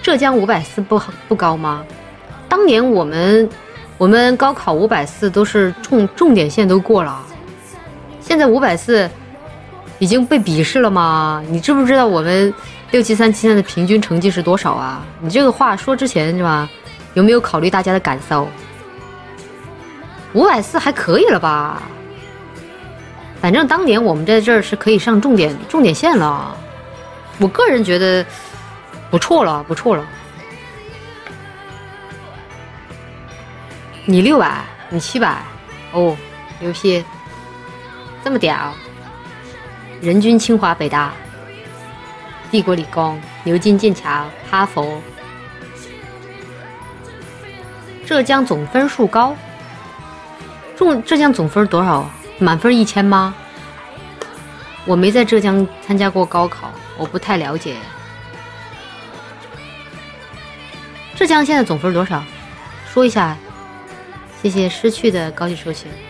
浙江540不高吗？当年我们高考540都是重点线都过了，现在540已经被鄙视了吗？你知不知道我们673现在的平均成绩是多少啊？你这个话说之前是吧？有没有考虑大家的感受？540还可以了吧？反正当年我们在这儿是可以上重点线了，我个人觉得不错了。你600，你700，哦，牛批，这么屌！人均清华、北大、帝国理工、牛津、剑桥、哈佛。浙江总分数高，浙江总分多少？满分1000吗？我没在浙江参加过高考，我不太了解。浙江现在总分多少？说一下。谢谢失去的高级收听。